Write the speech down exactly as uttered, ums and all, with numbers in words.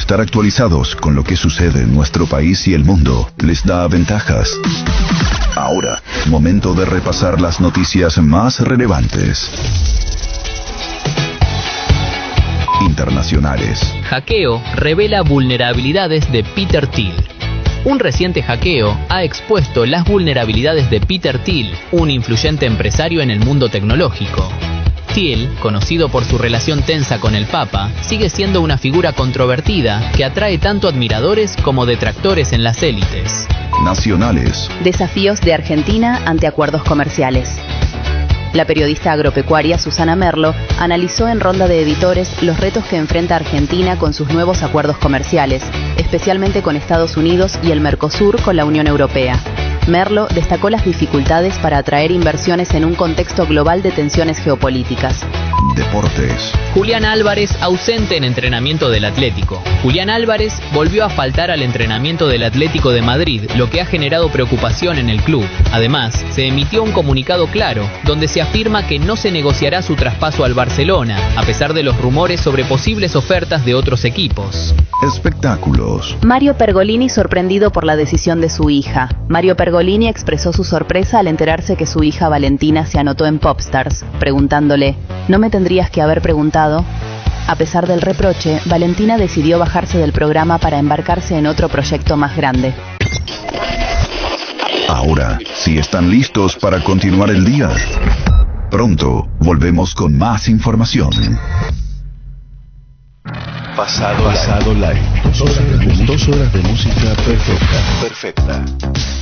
Estar actualizados con lo que sucede en nuestro país y el mundo les da ventajas. Ahora, momento de repasar las noticias más relevantes. Internacionales. Hackeo revela vulnerabilidades de Peter Thiel. Un reciente hackeo ha expuesto las vulnerabilidades de Peter Thiel, un influyente empresario en el mundo tecnológico. Thiel, conocido por su relación tensa con el Papa, sigue siendo una figura controvertida que atrae tanto admiradores como detractores en las élites. Nacionales. Desafíos de Argentina ante acuerdos comerciales. La periodista agropecuaria Susana Merlo analizó en Ronda de Editores los retos que enfrenta Argentina con sus nuevos acuerdos comerciales, especialmente con Estados Unidos y el Mercosur con la Unión Europea. Merlo destacó las dificultades para atraer inversiones en un contexto global de tensiones geopolíticas. Deportes. Julián Álvarez ausente en entrenamiento del Atlético. Julián Álvarez volvió a faltar al entrenamiento del Atlético de Madrid, lo que ha generado preocupación en el club. Además, se emitió un comunicado claro, donde se afirma que no se negociará su traspaso al Barcelona, a pesar de los rumores sobre posibles ofertas de otros equipos. Espectáculos. Mario Pergolini sorprendido por la decisión de su hija. Mario Pergolini expresó su sorpresa al enterarse que su hija Valentina se anotó en Popstars, preguntándole: ¿no me tendrías que haber preguntado? A pesar del reproche, Valentina decidió bajarse del programa para embarcarse en otro proyecto más grande. Ahora, si están listos para continuar el día, pronto volvemos con más información. Pasado, Pasado live. Dos horas de, dos horas de música perfecta. Perfecta.